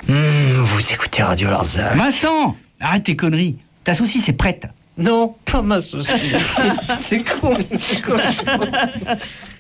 Vous écoutez Radio Larzac. Vincent, arrête tes conneries. Ta saucisse est prête. Non, pas ma saucisse. C'est con.